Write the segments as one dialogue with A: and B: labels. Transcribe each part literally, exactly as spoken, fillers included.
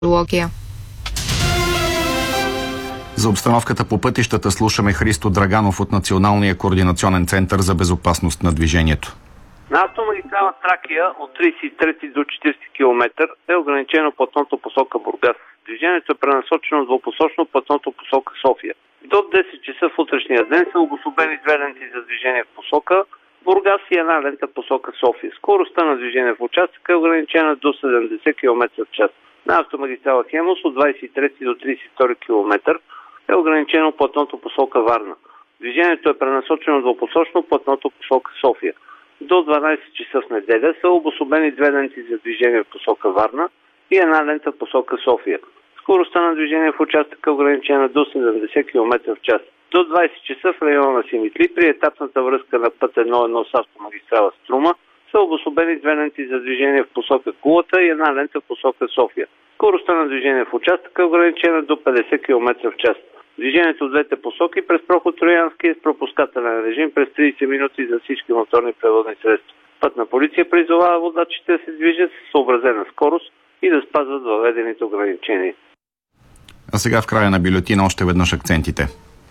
A: метеорология.
B: За обстановката по пътищата слушаме Христо Драганов от Националния координационен център за безопасност на движението.
C: На автомагистрала Тракия от тридесет и трети до четиридесети километър е ограничено платното посока Бургас. Движението е пренасочено двупосочно платното посока София. До десет часа в утрешния ден са обособени две ленти за движение в посока Бургас и една лента в посока София. Скоростта на движение в участъка е ограничена до седемдесет километра в час. На автомагистрала Хемус от двадесет и трети до тридесет и втори километър е ограничено платното посока Варна. Движението е пренасочено двупосочно платното посока София. До дванадесет часа в неделя са обособени две ленти за движение в посока Варна и една лента в посока София. Скоростта на движение в участъка е ограничена до седемдесет километра в час. До двадесет часа в района на Симитли при етапната връзка на път едно едно с автомагистрала Струма са обособени две ленти за движение в посока Кулата и една лента в посока София. Скоростта на движение в участъка е ограничена до петдесет километра в час. Движението в двете посоки през проход Троянски е с пропускателен режим през тридесет минути за всички моторни превозни средства. Пътна полиция призовава водачите да се движат с съобразена скорост и да спазват въведените ограничения.
B: А сега в края на бюлетина още веднъж акцентите.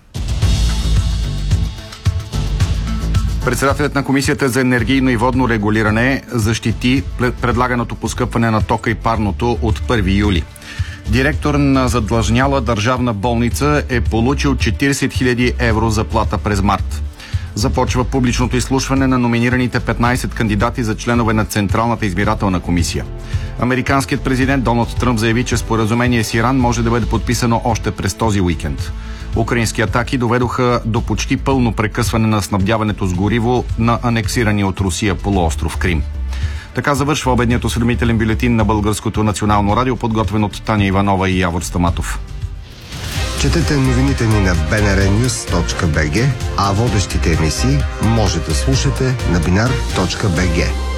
B: Председателят на Комисията за енергийно и водно регулиране защити предлаганото поскъпване на тока и парното от първи юли. Директор на задлъжняла държавна болница е получил четиридесет хиляди евро заплата през март. Започва публичното изслушване на номинираните петнадесет кандидати за членове на Централната избирателна комисия. Американският президент Доналд Тръмп заяви, че споразумение с Иран може да бъде подписано още през този уикенд. Украински атаки доведоха до почти пълно прекъсване на снабдяването с гориво на анексирания от Русия полуостров Крим. Така завършва обедният осведомителен бюлетин на Българското национално радио, подготвен от Таня Иванова и Явор Стаматов.
D: Четете новините ни на би ен ар нюз точка би джи, а водещите емисии може да слушате на бинар точка би джи.